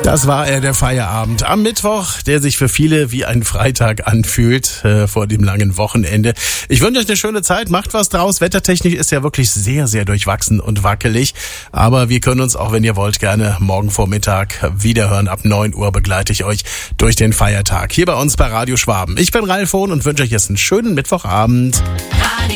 Das war der Feierabend am Mittwoch, der sich für viele wie ein Freitag anfühlt vor dem langen Wochenende. Ich wünsche euch eine schöne Zeit, macht was draus. Wettertechnisch ist ja wirklich sehr, sehr durchwachsen und wackelig. Aber wir können uns auch, wenn ihr wollt, gerne morgen Vormittag wiederhören. Ab 9 Uhr begleite ich euch durch den Feiertag hier bei uns bei Radio Schwaben. Ich bin Ralf Hohn und wünsche euch jetzt einen schönen Mittwochabend.